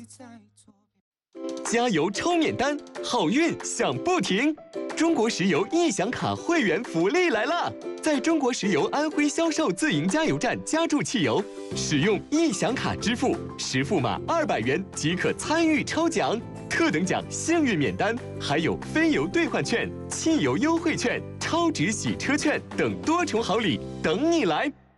加油抽免单，好运享不停！中国石油易享卡会员福利来了！在中国石油安徽销售自营加油站加注汽油，使用易享卡支付，实付码200元即可参与抽奖。特等奖幸运免单，还有非油兑换券、汽油优惠券、超值洗车券等多重好礼等你来！